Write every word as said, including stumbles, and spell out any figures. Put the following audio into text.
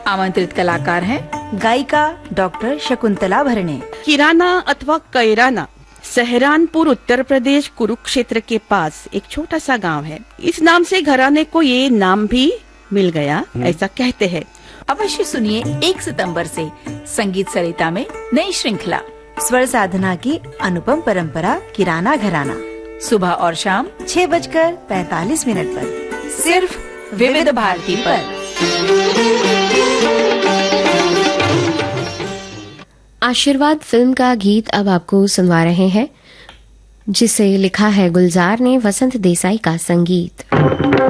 आमंत्रित कलाकार हैं गायिका डॉक्टर शकुंतला भरणे। किराना अथवा कैराना सहरानपुर उत्तर प्रदेश कुरुक्षेत्र के पास एक छोटा सा गांव है। इस नाम से घराने को ये नाम भी मिल गया, ऐसा कहते हैं। अवश्य सुनिए एक सितंबर से संगीत सरिता में नई श्रृंखला स्वर साधना की अनुपम परंपरा किराना घराना, सुबह और शाम छह बजकर पैतालीस मिनट पर सिर्फ विविध भारती पर। आशीर्वाद फिल्म का गीत अब आपको सुनवा रहे हैं, जिसे लिखा है गुलजार ने, वसंत देसाई का संगीत।